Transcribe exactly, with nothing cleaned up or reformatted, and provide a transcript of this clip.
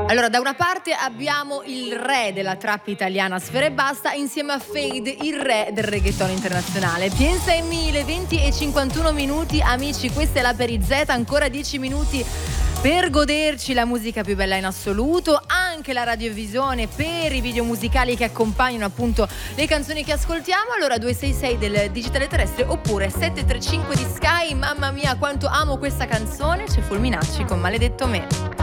Allora, da una parte abbiamo il re della trap italiana Sfera Ebbasta insieme a Fade, il re del reggaeton internazionale. Piensa in me, le venti e cinquantuno minuti, amici, questa è la per i Z, ancora dieci minuti per goderci la musica più bella in assoluto, anche la radiovisione per i video musicali che accompagnano appunto le canzoni che ascoltiamo. Allora due sei sei del digitale terrestre oppure sette tre cinque di Sky. Mamma mia quanto amo questa canzone, c'è Fulminacci con Maledetto Me.